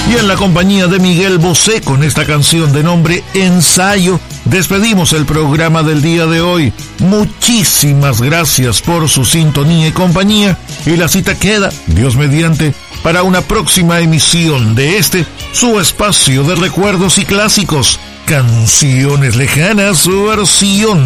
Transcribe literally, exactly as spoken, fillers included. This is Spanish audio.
Y en la compañía de Miguel Bosé, con esta canción de nombre Ensayo, despedimos el programa del día de hoy. Muchísimas gracias por su sintonía y compañía, y la cita queda, Dios mediante, para una próxima emisión de este, su espacio de recuerdos y clásicos, Canciones Lejanas, su versión